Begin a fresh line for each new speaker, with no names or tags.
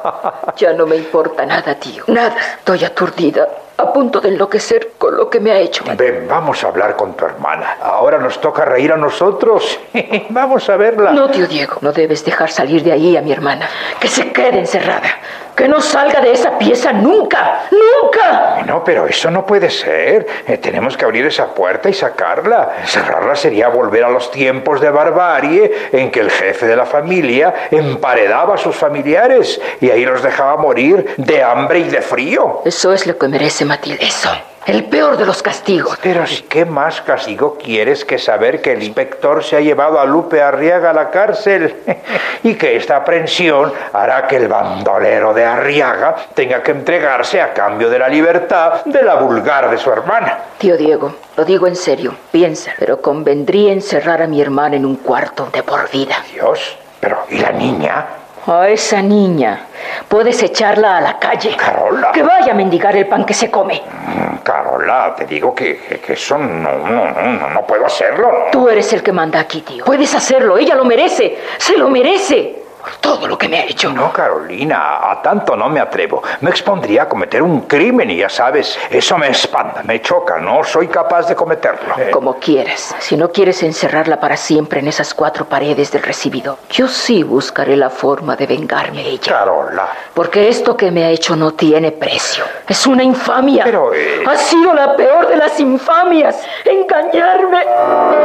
Ya no me importa nada, tío. Nada. Estoy aturdida, a punto de enloquecer con lo que me ha hecho.
Ven, vamos a hablar con tu hermana. Ahora nos toca reír a nosotros. Vamos a verla.
No, tío Diego. No debes dejar salir de ahí a mi hermana. Que se quede encerrada. Que no salga de esa pieza nunca. ¡Nunca!
No, pero eso no puede ser. Tenemos que abrir esa puerta y sacarla. Cerrarla sería volver a los tiempos de barbarie en que el jefe de la familia emparedaba a sus familiares y ahí los dejaba morir de hambre y de frío.
Eso es lo que merece Matilde. Eso. El peor de los castigos.
Pero ¿qué más castigo quieres que saber que el inspector se ha llevado a Lupe Arriaga a la cárcel? Y que esta aprehensión hará que el bandolero de Arriaga tenga que entregarse a cambio de la libertad de la vulgar de su hermana.
Tío Diego, lo digo en serio. Piensa, pero convendría encerrar a mi hermana en un cuarto de por vida.
Dios, pero ¿y la niña?
A esa niña puedes echarla a la calle.
Carola.
Que vaya a mendigar el pan que se come.
Carola, te digo que eso no puedo hacerlo. ¿No?
Tú eres el que manda aquí, tío. Puedes hacerlo, ella lo merece. Se lo merece. Por todo lo que me ha hecho.
No, Carolina, a tanto no me atrevo. Me expondría a cometer un crimen y ya sabes, eso me espanta, me choca, no soy capaz de cometerlo.
Como quieras. Si no quieres encerrarla para siempre en esas 4 paredes del recibidor, yo sí buscaré la forma de vengarme de ella.
Carola.
Porque esto que me ha hecho no tiene precio. Es una infamia.
Pero...
Ha sido la peor de las infamias. Engañarme.